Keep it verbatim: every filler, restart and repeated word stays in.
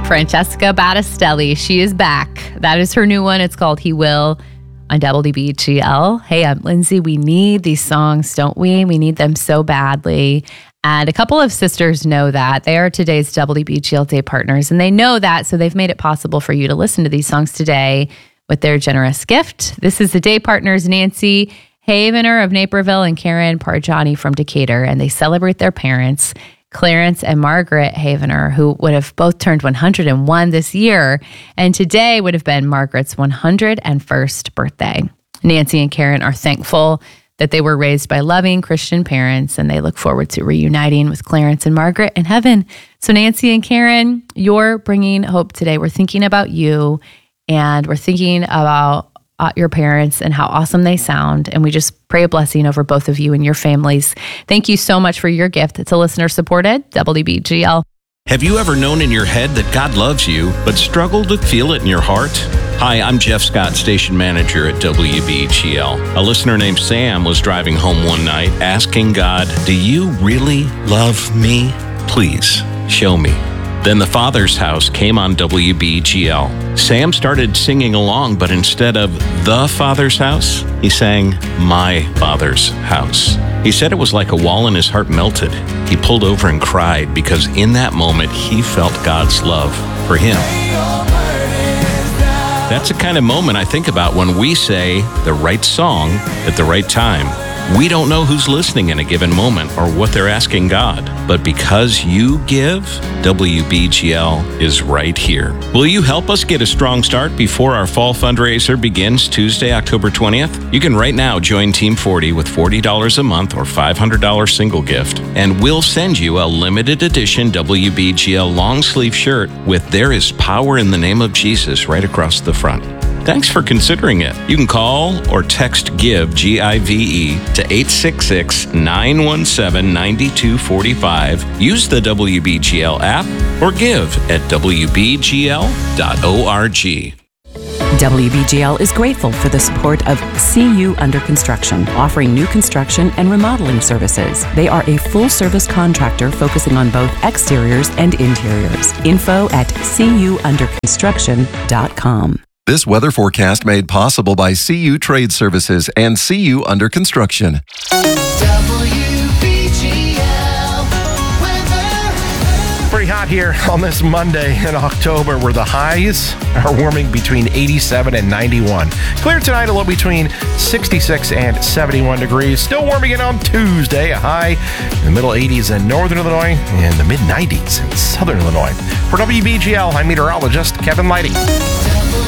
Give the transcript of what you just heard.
Francesca Battistelli. She is back. That is her new one. It's called He Will on W B G L. Hey, I'm Lindsay. We need these songs, don't we? We need them so badly. And a couple of sisters know that. They are today's W B G L Day partners, and they know that, so they've made it possible for you to listen to these songs today with their generous gift. This is the day partners, Nancy Havener of Naperville and Karen Parjani from Decatur, and they celebrate their parents, Clarence and Margaret Havener, who would have both turned one hundred and one this year, and today would have been Margaret's one hundred first birthday. Nancy and Karen are thankful that they were raised by loving Christian parents, and they look forward to reuniting with Clarence and Margaret in heaven. So Nancy and Karen, you're bringing hope today. We're thinking about you, and we're thinking about Uh, your parents and how awesome they sound. And we just pray a blessing over both of you and your families. Thank you so much for your gift. It's a listener-supported W B G L. Have you ever known in your head that God loves you, but struggled to feel it in your heart? Hi, I'm Jeff Scott, station manager at W B G L. A listener named Sam was driving home one night asking God, "Do you really love me? Please, show me." Then The Father's House came on W B G L. Sam started singing along, but instead of The Father's House, he sang My Father's House. He said it was like a wall in his heart melted. He pulled over and cried because in that moment, he felt God's love for him. That's the kind of moment I think about when we say the right song at the right time. We don't know who's listening in a given moment or what they're asking God, but because you give, W B G L is right here. Will you help us get a strong start before our fall fundraiser begins Tuesday, October twentieth? You can right now join Team forty with forty dollars a month or five hundred dollars single gift, and we'll send you a limited edition W B G L long sleeve shirt with "There is power in the name of Jesus" right across the front. Thanks for considering it. You can call or text GIVE, G I V E, to eight six six, nine one seven, nine two four five. Use the W B G L app or give at W B G L dot org. W B G L is grateful for the support of C U Under Construction, offering new construction and remodeling services. They are a full-service contractor focusing on both exteriors and interiors. Info at C U under construction dot com. This weather forecast made possible by C U Trade Services and C U Under Construction. W B G L weather. Pretty hot here on this Monday in October, where the highs are warming between eighty-seven and ninety-one. Clear tonight, a low between sixty-six and seventy-one degrees. Still warming in on Tuesday, a high in the middle eighties in northern Illinois and the mid nineties in southern Illinois. For W B G L, I'm meteorologist Kevin Lighty.